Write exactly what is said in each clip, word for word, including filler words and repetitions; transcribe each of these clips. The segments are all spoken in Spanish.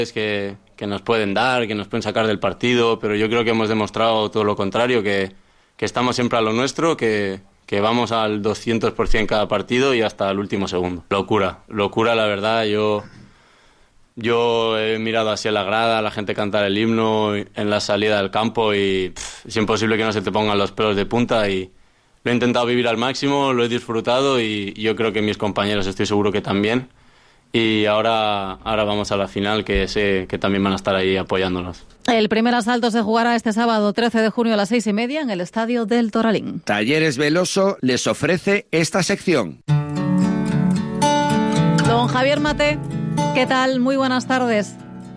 Es que, que nos pueden dar, que nos pueden sacar del partido, pero yo creo que hemos demostrado todo lo contrario, que, que estamos siempre a lo nuestro, que, que vamos al doscientos por ciento cada partido y hasta el último segundo. Locura, locura la verdad. Yo, yo he mirado así a la grada, a la gente cantar el himno en la salida del campo y pff, es imposible que no se te pongan los pelos de punta, y lo he intentado vivir al máximo, lo he disfrutado y yo creo que mis compañeros estoy seguro que también. Y ahora, ahora vamos a la final, que sé que también van a estar ahí apoyándonos. El primer asalto se jugará este sábado trece de junio a las seis y media en el estadio del Toralín. Talleres Veloso les ofrece esta sección. Don Javier Mate, ¿qué tal? Muy buenas tardes.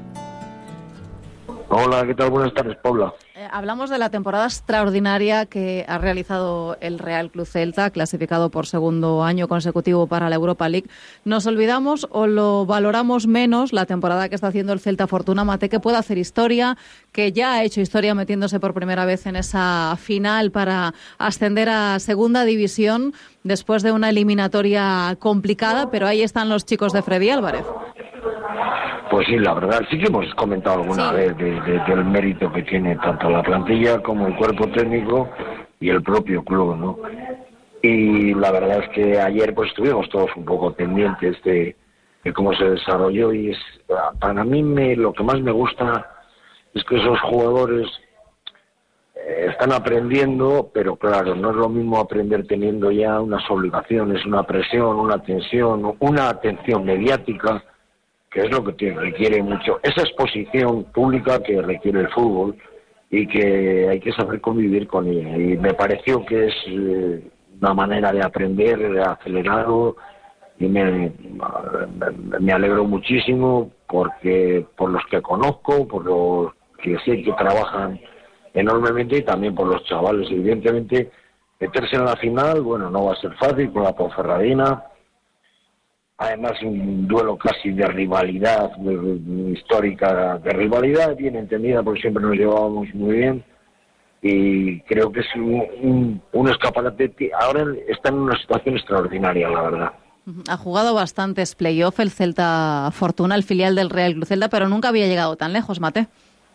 Hola, ¿qué tal? Buenas tardes, Paula. Eh, hablamos de la temporada extraordinaria que ha realizado el Real Club Celta, clasificado por segundo año consecutivo para la Europa League. ¿Nos olvidamos o lo valoramos menos la temporada que está haciendo el Celta Fortuna? Mate, que puede hacer historia, que ya ha hecho historia metiéndose por primera vez en esa final para ascender a segunda división después de una eliminatoria complicada, pero ahí están los chicos de Freddy Álvarez. Pues sí, la verdad, sí que hemos comentado alguna sí. vez de, de, del mérito que tiene tanto la plantilla como el cuerpo técnico y el propio club, ¿no? Y la verdad es que ayer pues estuvimos todos un poco pendientes de, de cómo se desarrolló, y es para mí me, lo que más me gusta es que esos jugadores eh, están aprendiendo, pero claro, no es lo mismo aprender teniendo ya unas obligaciones, una presión, una tensión, una atención mediática, que es lo que te requiere mucho, esa exposición pública que requiere el fútbol y que hay que saber convivir con ella. Y me pareció que es eh, una manera de aprender, de acelerado, y me, me alegro muchísimo porque por los que conozco, por los que sé que trabajan enormemente, y también por los chavales. Evidentemente, meterse en la final, bueno, no va a ser fácil con la Ponferradina. Además, un duelo casi de rivalidad, de, de, histórica, de rivalidad bien entendida, porque siempre nos llevábamos muy bien, y creo que es un, un, un escaparate. Ahora está en una situación extraordinaria, la verdad. Ha jugado bastantes play-off el Celta Fortuna, el filial del Real Club Celta, pero nunca había llegado tan lejos, Mate.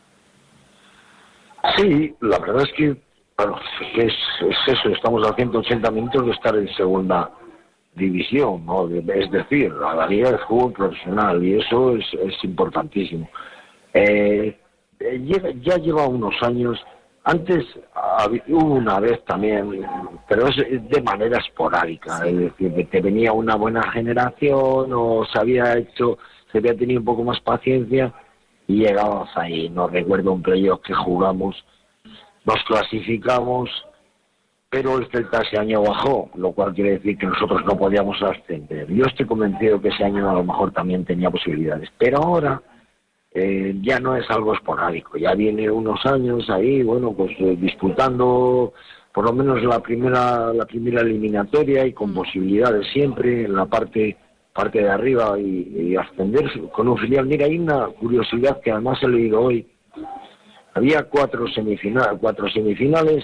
Sí, la verdad es que, bueno, es, es eso, estamos a ciento ochenta minutos de estar en segunda división, ¿no? Es decir, a la liga de fútbol profesional, y eso es, es importantísimo. Eh, ya, ya lleva unos años, antes hubo una vez también, pero es de manera esporádica, sí. Es decir, que te venía una buena generación o se había hecho, se había tenido un poco más paciencia y llegabas ahí. No recuerdo un playoff que jugamos, nos clasificamos, pero el Celta ese año bajó, lo cual quiere decir que nosotros no podíamos ascender. Yo estoy convencido que ese año a lo mejor también tenía posibilidades, pero ahora eh, ya no es algo esporádico, ya viene unos años ahí, bueno, pues eh, disputando por lo menos la primera la primera eliminatoria y con posibilidades siempre en la parte parte de arriba y, y ascender con un filial. Mira, hay una curiosidad que además he leído hoy. Había cuatro semifinales, cuatro semifinales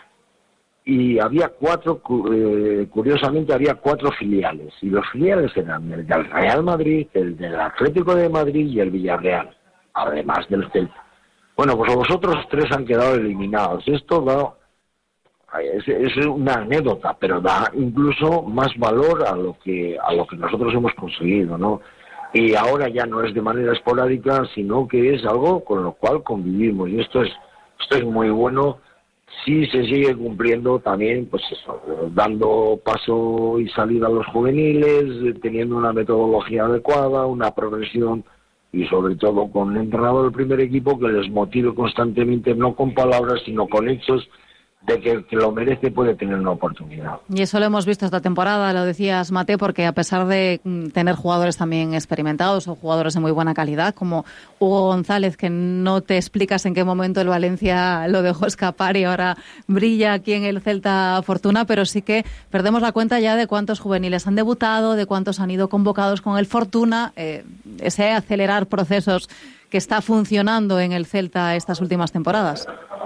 y había cuatro, eh, curiosamente había cuatro filiales, y los filiales eran el del Real Madrid, el del Atlético de Madrid y el Villarreal, además del Celta. Bueno, pues los otros tres han quedado eliminados. Esto da, es, es una anécdota, pero da incluso más valor a lo que a lo que nosotros hemos conseguido, ¿no? Y ahora ya no es de manera esporádica, sino que es algo con lo cual convivimos, y esto es esto es muy bueno. Sí se sigue cumpliendo también, pues eso, dando paso y salida a los juveniles, teniendo una metodología adecuada, una progresión, y sobre todo con un entrenador del primer equipo que les motive constantemente, no con palabras, sino con hechos, de que el que lo merece puede tener una oportunidad. Y eso lo hemos visto esta temporada, lo decías, Mate, porque a pesar de tener jugadores también experimentados o jugadores de muy buena calidad, como Hugo González, que no te explicas en qué momento el Valencia lo dejó escapar y ahora brilla aquí en el Celta Fortuna, pero sí que perdemos la cuenta ya de cuántos juveniles han debutado, de cuántos han ido convocados con el Fortuna, eh, ese acelerar procesos que está funcionando en el Celta estas últimas temporadas.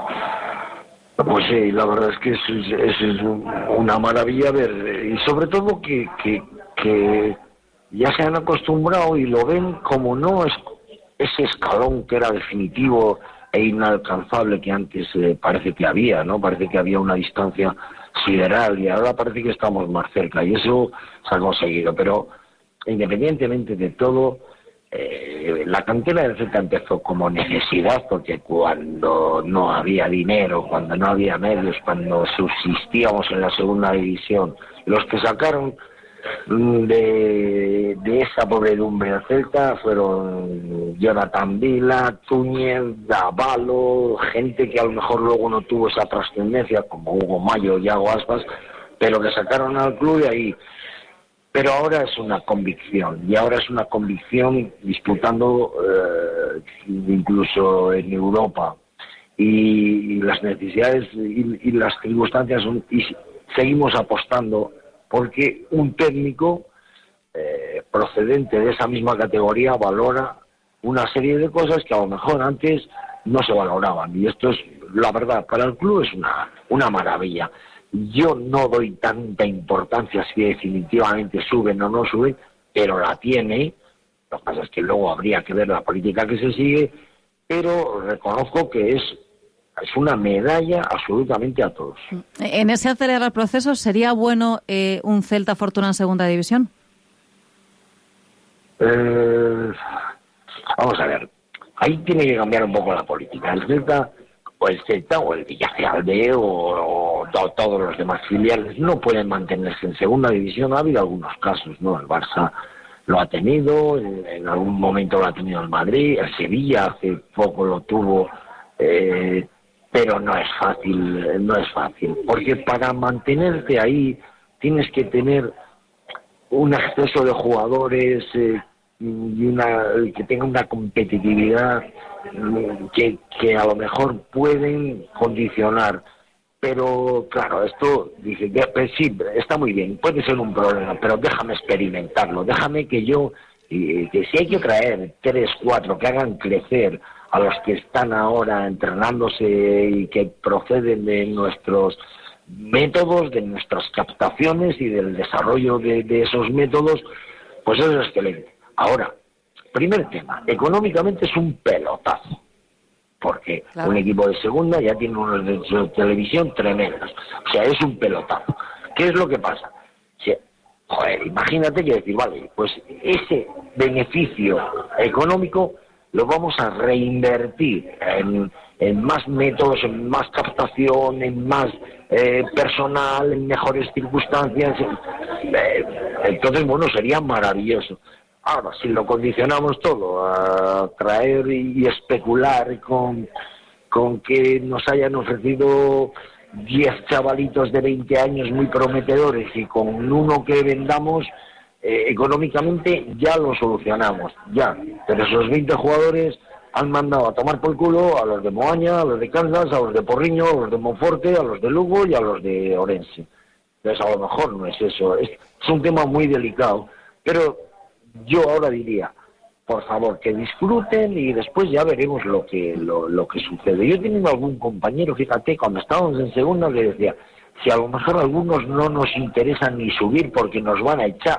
Pues sí, la verdad es que es, es, es una maravilla ver, y sobre todo que, que, que ya se han acostumbrado y lo ven como no es ese escalón que era definitivo e inalcanzable que antes eh, parece que había, ¿no? Parece que había una distancia sideral y ahora parece que estamos más cerca y eso se ha conseguido. Pero independientemente de todo, eh, la cantera del Celta empezó como necesidad, porque cuando no había dinero, cuando no había medios, cuando subsistíamos en la segunda división, los que sacaron de, de esa pobredumbre del Celta fueron Jonathan Vila, Túñez, Davalo, gente que a lo mejor luego no tuvo esa trascendencia como Hugo Mayo y Iago Aspas, pero que sacaron al club de ahí. Pero ahora es una convicción, y ahora es una convicción disputando eh, incluso en Europa, y, y las necesidades y, y las circunstancias son, y seguimos apostando porque un técnico eh, procedente de esa misma categoría valora una serie de cosas que a lo mejor antes no se valoraban, y esto es, la verdad, para el club es una, una maravilla. Yo no doy tanta importancia si definitivamente suben o no suben, pero la tiene. Lo que pasa es que luego habría que ver la política que se sigue, pero reconozco que es, es una medalla absolutamente a todos. En ese acelerar procesos, ¿sería bueno eh, un Celta Fortuna en segunda división? Eh, vamos a ver, ahí tiene que cambiar un poco la política. El Celta, o el Celta, o el Villarreal B, o, o to, todos los demás filiales no pueden mantenerse en segunda división. Ha habido algunos casos, ¿no? El Barça lo ha tenido, en, en algún momento lo ha tenido el Madrid, el Sevilla hace poco lo tuvo, eh, pero no es fácil, no es fácil, porque para mantenerte ahí tienes que tener un exceso de jugadores eh, y una que tenga una competitividad que, que a lo mejor pueden condicionar. Pero claro, esto dice, pues sí, está muy bien, puede ser un problema, pero déjame experimentarlo, déjame que yo, eh, que si hay que traer tres, cuatro, que hagan crecer a los que están ahora entrenándose y que proceden de nuestros métodos, de nuestras captaciones y del desarrollo de, de esos métodos, pues eso es excelente. Ahora, primer tema, económicamente es un pelotazo, porque claro, un equipo de segunda ya tiene unos derechos de televisión tremendos, o sea, es un pelotazo. ¿Qué es lo que pasa? Si, joder, imagínate que decir, vale, pues ese beneficio económico lo vamos a reinvertir en, en más métodos, en más captación, en más eh, personal, en mejores circunstancias. Eh, entonces, bueno, sería maravilloso. Ahora, si lo condicionamos todo a traer y especular con, con que nos hayan ofrecido diez chavalitos de veinte años muy prometedores y con uno que vendamos, eh, económicamente ya lo solucionamos, ya. Pero esos veinte jugadores han mandado a tomar por culo a los de Moaña, a los de Kansas, a los de Porriño, a los de Monforte, a los de Lugo y a los de Orense. Entonces, a lo mejor no es eso. Es, es un tema muy delicado, pero yo ahora diría, por favor, que disfruten y después ya veremos lo que lo, lo que sucede. Yo he tenido algún compañero, fíjate, cuando estábamos en segunda, que decía, si a lo mejor algunos no nos interesan ni subir porque nos van a echar.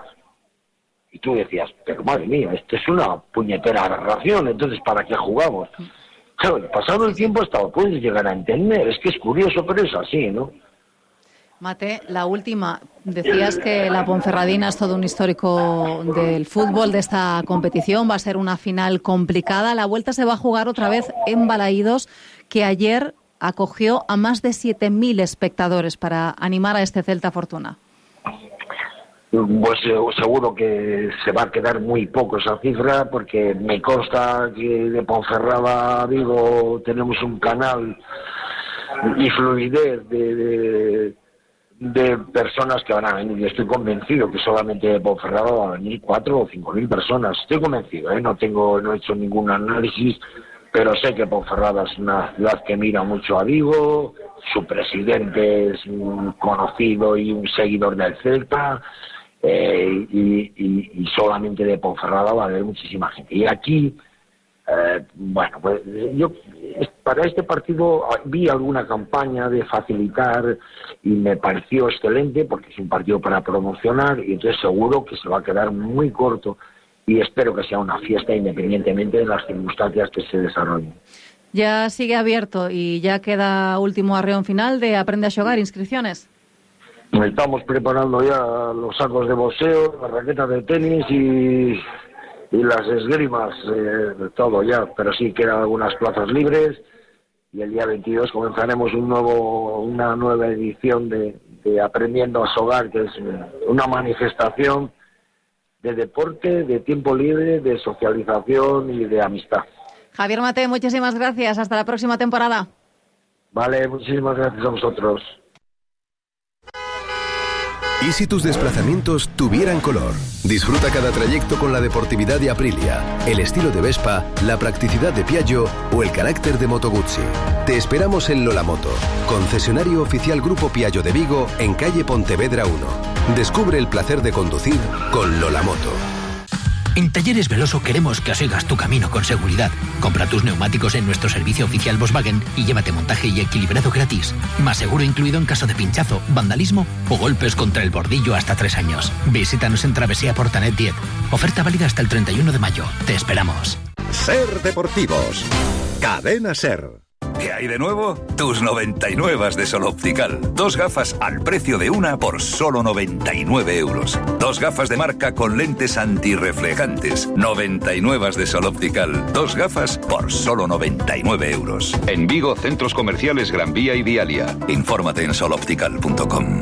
Y tú decías, pero madre mía, esto es una puñetera aberración, entonces ¿para qué jugamos? Claro, pasado el tiempo hasta lo puedes llegar a entender, es que es curioso, pero es así, ¿no? Mate, la última. Decías que la Ponferradina es todo un histórico del fútbol, de esta competición. Va a ser una final complicada. La vuelta se va a jugar otra vez en Balaídos, que ayer acogió a más de siete mil espectadores para animar a este Celta Fortuna. Pues seguro que se va a quedar muy poco esa cifra, porque me consta que de Ponferrada a Vigo tenemos un canal y fluidez de... de de personas que van a venir. Estoy convencido que solamente de Ponferrada van a venir cuatro o cinco mil personas. Estoy convencido, ¿eh? No tengo, no he hecho ningún análisis, pero sé que Ponferrada es una ciudad que mira mucho a Vigo, su presidente es un conocido y un seguidor del Celta, eh, y, y, y solamente de Ponferrada va a haber muchísima gente. Y aquí, eh, bueno, pues yo para este partido vi alguna campaña de facilitar y me pareció excelente porque es un partido para promocionar, y entonces seguro que se va a quedar muy corto y espero que sea una fiesta independientemente de las circunstancias que se desarrollen. Ya sigue abierto y ya queda último arreón final de Aprende a Xogar, inscripciones. Estamos preparando ya los sacos de boxeo, las raquetas de tenis y, y las esgrimas, eh, todo ya, pero sí quedan algunas plazas libres y el día veintidós comenzaremos un nuevo, una nueva edición de, de Aprendiendo a Xogar, que es una manifestación de deporte, de tiempo libre, de socialización y de amistad. Javier Mate, muchísimas gracias. Hasta la próxima temporada. Vale, muchísimas gracias a vosotros. ¿Y si tus desplazamientos tuvieran color? Disfruta cada trayecto con la deportividad de Aprilia, el estilo de Vespa, la practicidad de Piaggio o el carácter de Moto Guzzi. Te esperamos en Lolamoto, concesionario oficial Grupo Piaggio de Vigo, en calle Pontevedra uno. Descubre el placer de conducir con Lolamoto. En Talleres Veloso queremos que sigas tu camino con seguridad. Compra tus neumáticos en nuestro servicio oficial Volkswagen y llévate montaje y equilibrado gratis. Más seguro incluido en caso de pinchazo, vandalismo o golpes contra el bordillo hasta tres años. Visítanos en Travesía Portanet diez. Oferta válida hasta el treinta y uno de mayo. Te esperamos. Ser Deportivos. Cadena Ser. ¿Qué hay de nuevo? Tus noventa y nueve de Sol Optical. Dos gafas al precio de una por solo noventa y nueve euros. Dos gafas de marca con lentes antirreflejantes. noventa y nueve de Sol Optical. Dos gafas por solo noventa y nueve euros. En Vigo, centros comerciales Gran Vía y Dialia. Infórmate en sol optical punto com.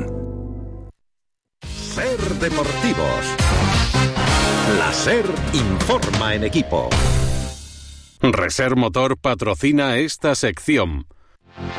Ser Deportivos. La Ser informa en equipo. Reser Motor patrocina esta sección.